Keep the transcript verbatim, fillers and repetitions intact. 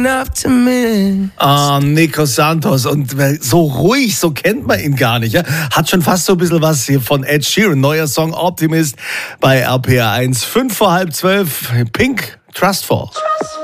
Ah, Nico Santos. Und so ruhig, so kennt man ihn gar nicht. Ja? Hat schon fast so ein bisschen was hier von Ed Sheeran. Neuer Song Optimist bei R P R eins. Fünf vor halb zwölf. Pink, Trustful. Trustful.